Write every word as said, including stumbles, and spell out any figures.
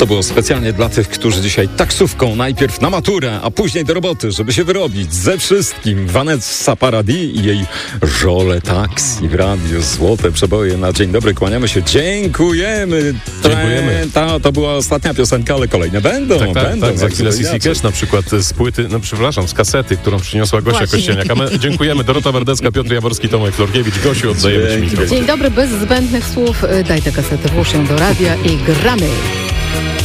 To było specjalnie dla tych, którzy dzisiaj taksówką najpierw na maturę, a później do roboty, żeby się wyrobić ze wszystkim. Vanessa Paradis i jej Żole Taxi w radiu. Złote przeboje na dzień dobry. Kłaniamy się. Dziękujemy. Dziękujemy. Ta, to była ostatnia piosenka, ale kolejne będą. Tak, tak, będą tak. Za chwilę C C Cash na przykład z płyty, no przepraszam, z kasety, którą przyniosła Gosia Właśnie. Kościelniak. A my dziękujemy. Dorota Wardecka, Piotr Jaworski, Tomek Florkiewicz. Gosiu, oddajemy ci Dzięki. mikrofon. Dzień dobry, bez zbędnych słów. Daj tę kasetę, włóż ją do radia i gramy.